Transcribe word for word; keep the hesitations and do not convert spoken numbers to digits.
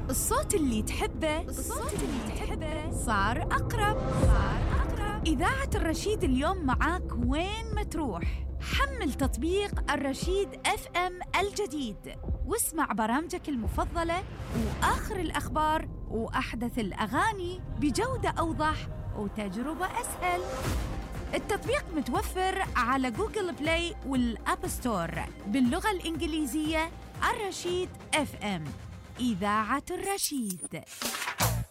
الصوت اللي تحبه الصوت اللي تحبه صار أقرب صار أقرب إذاعة الرشيد اليوم معاك وين ما تروح. حمل تطبيق الرشيد اف ام الجديد واسمع برامجك المفضلة وآخر الأخبار وأحدث الأغاني بجودة أوضح وتجربة أسهل. التطبيق متوفر على جوجل بلاي والأب ستور باللغة الإنجليزية. الرشيد اف ام، إذاعة الرشيد.